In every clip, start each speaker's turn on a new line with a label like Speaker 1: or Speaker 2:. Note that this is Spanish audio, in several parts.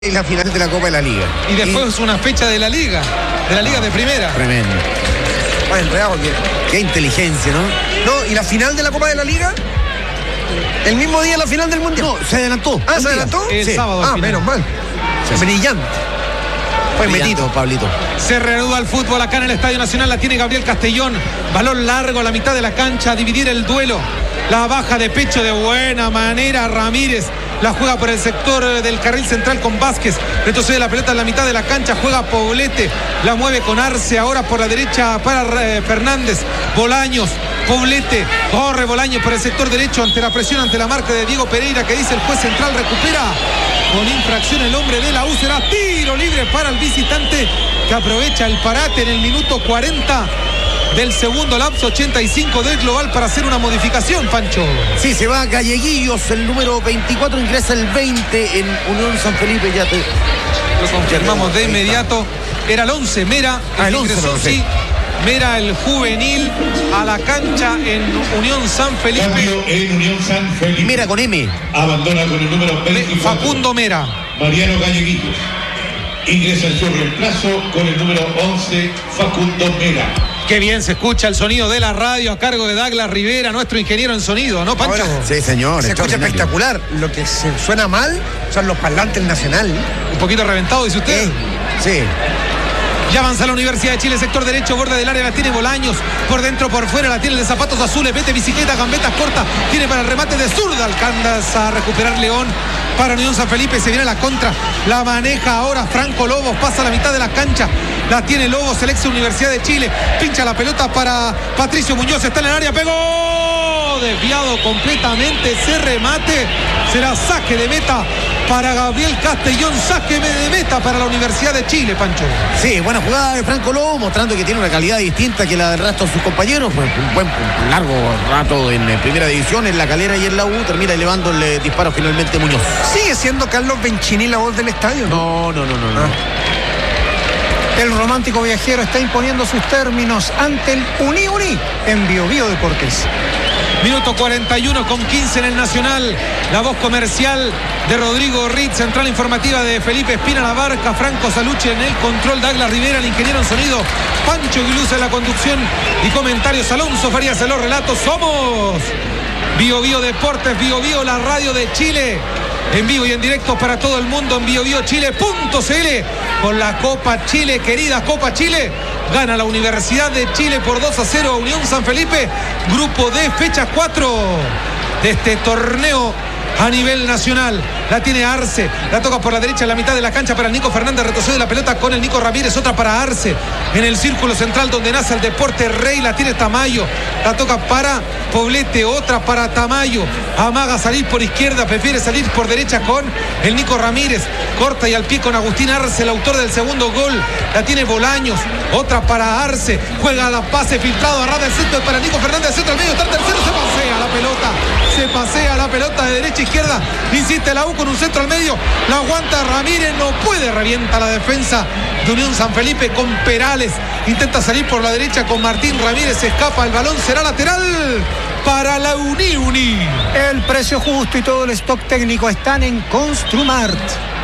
Speaker 1: Es la final de la Copa de la Liga.
Speaker 2: Y después una fecha de la Liga de primera.
Speaker 1: Tremendo.
Speaker 3: Enredado,
Speaker 1: qué inteligencia, ¿no?
Speaker 3: No, y la final de la Copa de la Liga, el mismo día la final del Mundial.
Speaker 1: No, se adelantó.
Speaker 3: ¿Se adelantó?
Speaker 2: El sábado.
Speaker 3: Ah, menos mal.
Speaker 1: Sí.
Speaker 3: Brillante. Fue
Speaker 1: Brillante,
Speaker 3: metido.
Speaker 1: Pablito.
Speaker 2: Se reanuda el fútbol acá en el Estadio Nacional. La tiene Gabriel Castellón. Balón largo a la mitad de la cancha. Dividir el duelo. La baja de pecho de buena manera Ramírez. La juega por el sector del carril central con Vázquez. Retrocede la pelota en la mitad de la cancha. Juega Poblete. La mueve con Arce. Ahora por la derecha para Fernández. Bolaños. Poblete. Corre Bolaños por el sector derecho ante la presión, ante la marca de Diego Pereira, que dice el juez central. Recupera con infracción el hombre de la U. Será tiro libre para el visitante, que aprovecha el parate en el minuto 40 del segundo lapso, 85 del global, para hacer una modificación, Pancho.
Speaker 1: Sí, se va Galleguillos, el número 24, ingresa el 20 en Unión San Felipe. Ya
Speaker 2: lo confirmamos de inmediato. Era el 11, Mera,
Speaker 1: el 11,
Speaker 2: ingresó, sí. Mera, el juvenil, a la cancha en Unión San Felipe.
Speaker 4: Cambio en Unión San Felipe.
Speaker 1: Mera con M.
Speaker 4: Abandona con el número 24.
Speaker 2: Facundo Mera.
Speaker 4: Mariano Galleguillos. Ingresa en su reemplazo con el número 11, Facundo Mera.
Speaker 2: Qué bien se escucha el sonido de la radio a cargo de Douglas Rivera, nuestro ingeniero en sonido, ¿no, Pancho?
Speaker 3: Ahora,
Speaker 1: sí, señor.
Speaker 3: Se escucha espectacular. Lo que se suena mal son los parlantes nacional.
Speaker 2: Un poquito reventado, dice usted.
Speaker 1: Sí.
Speaker 2: Ya avanza la Universidad de Chile, sector derecho, borde del área, la tiene Bolaños, por dentro, por fuera, la tiene el de zapatos azules, mete bicicleta, gambetas cortas, tiene para el remate de zurda, alcanza a recuperar León para Unión San Felipe, se viene la contra, la maneja ahora Franco Lobos, pasa a la mitad de la cancha, la tiene Lobos, el ex Universidad de Chile, pincha la pelota para Patricio Muñoz, está en el área, pegó, desviado completamente, ese remate, será saque de meta para Gabriel Castellón, saque de meta para la Universidad de Chile, Pancho.
Speaker 1: Sí, buena jugada de Franco Lobo, mostrando que tiene una calidad distinta que la del resto de sus compañeros. Pues un largo rato en primera división, en La Calera y en la U, termina elevando el disparo finalmente Muñoz.
Speaker 3: ¿Sigue siendo Carlos Benchini la voz del estadio?
Speaker 1: No.
Speaker 5: El romántico viajero está imponiendo sus términos ante el Uni en Bio Bio Deportes.
Speaker 2: Minuto 41 con 15 en el Nacional. La voz comercial de Rodrigo Ritz, central informativa de Felipe Espina Labarca, Franco Saluche en el control, Douglas Rivera, el ingeniero en sonido, Pancho Guiluza en la conducción y comentarios, Alonso Farías en los relatos. Somos Bio Bio Deportes, Bio Bio, la radio de Chile. En vivo y en directo para todo el mundo en biobiochile.cl con la Copa Chile, querida Copa Chile. Gana la Universidad de Chile por 2-0 a Unión San Felipe. Grupo D, fecha 4 de este torneo a nivel nacional. La tiene Arce, la toca por la derecha en la mitad de la cancha para el Nico Fernández, retrocede la pelota con el Nico Ramírez, otra para Arce en el círculo central donde nace el deporte rey, la tiene Tamayo, la toca para Poblete, otra para Tamayo, amaga salir por izquierda, prefiere salir por derecha con el Nico Ramírez, corta y al pie con Agustín Arce, el autor del segundo gol, la tiene Bolaños, otra para Arce, juega la pase filtrado, arrada el centro para Nico Fernández, centro al medio, está el tercero, se pasea la pelota de derecha a izquierda, insiste la U con un centro al medio, la aguanta Ramírez, no puede, revienta la defensa de Unión San Felipe con Perales, intenta salir por la derecha con Martín Ramírez, se escapa, el balón será lateral para la Uni.
Speaker 5: El precio justo y todo el stock técnico están en Construmart.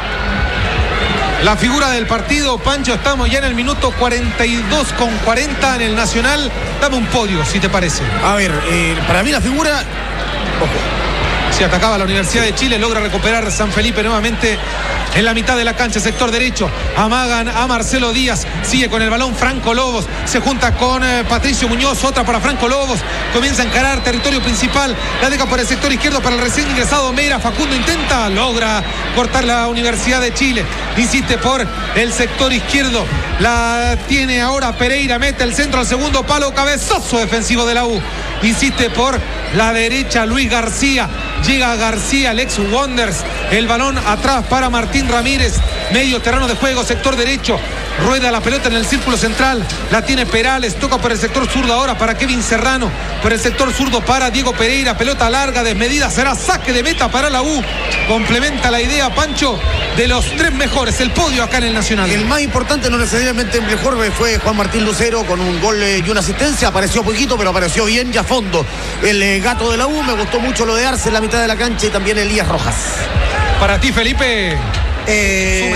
Speaker 2: La figura del partido, Pancho, estamos ya en el minuto 42 con 40 en el Nacional. Dame un podio, si te parece.
Speaker 1: A ver, para mí la figura...
Speaker 2: Se atacaba la Universidad de Chile, logra recuperar San Felipe nuevamente en la mitad de la cancha, sector derecho, amagan a Marcelo Díaz, sigue con el balón Franco Lobos, se junta con Patricio Muñoz, otra para Franco Lobos, comienza a encarar territorio principal, la deja por el sector izquierdo para el recién ingresado Mera, Facundo intenta, logra cortar la Universidad de Chile, insiste por el sector izquierdo, la tiene ahora Pereira, mete el centro al segundo palo, cabezazo defensivo de la U, insiste por la derecha Luis García, llega García, el ex Wonders, el balón atrás para Martín Ramírez, medio terreno de juego, sector derecho, rueda la pelota en el círculo central, la tiene Perales, toca por el sector zurdo ahora para Kevin Serrano, por el sector zurdo para Diego Pereira, pelota larga, desmedida, será saque de meta para la U, complementa la idea, Pancho, de los tres mejores, el podio acá en el Nacional.
Speaker 1: El más importante, no necesariamente el mejor, fue Juan Martín Lucero con un gol y una asistencia, apareció poquito, pero apareció bien y a fondo. El gato de la U, me gustó mucho lo de Arce en la mitad de la cancha y también Elías Rojas.
Speaker 2: Para ti, Felipe,
Speaker 3: Eh,